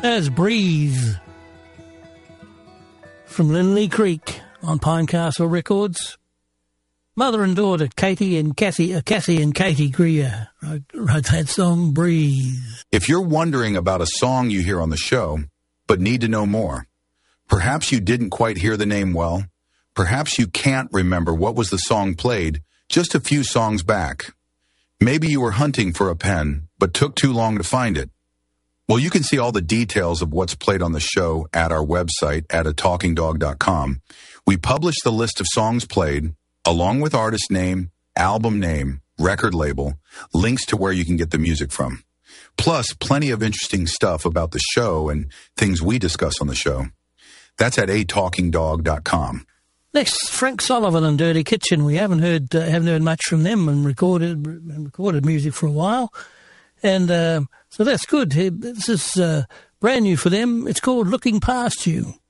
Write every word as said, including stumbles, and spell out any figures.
There's Breathe from Linley Creek on Pinecastle Records. Mother and daughter, Katie and Cassie, uh, Cassie and Katie Greer wrote, wrote that song, Breathe. If you're wondering about a song you hear on the show, but need to know more, perhaps you didn't quite hear the name well, perhaps you can't remember what was the song played just a few songs back. Maybe you were hunting for a pen, but took too long to find it. Well, you can see all the details of what's played on the show at our website at a talking dog dot com. We publish the list of songs played, along with artist name, album name, record label, links to where you can get the music from. Plus, plenty of interesting stuff about the show and things we discuss on the show. That's at a talking dog dot com. Next, Frank Sullivan and Dirty Kitchen. We haven't heard uh, haven't heard much from them and recorded and recorded music for a while, and uh, so that's good. This is uh, brand new for them. It's called Looking Past You.